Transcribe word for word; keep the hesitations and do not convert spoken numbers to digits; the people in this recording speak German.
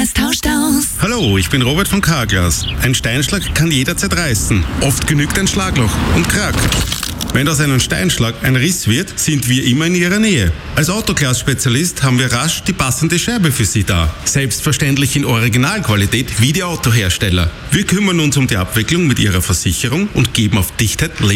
Carglass tauscht aus. Hallo, ich bin Robert von Carglass. Ein Steinschlag kann jederzeit reißen. Oft genügt ein Schlagloch und Krack. Wenn aus einem Steinschlag ein Riss wird, sind wir immer in Ihrer Nähe. Als Autoglas-Spezialist haben wir rasch die passende Scheibe für Sie da. Selbstverständlich in Originalqualität wie die Autohersteller. Wir kümmern uns um die Abwicklung mit Ihrer Versicherung und geben auf Dichtheit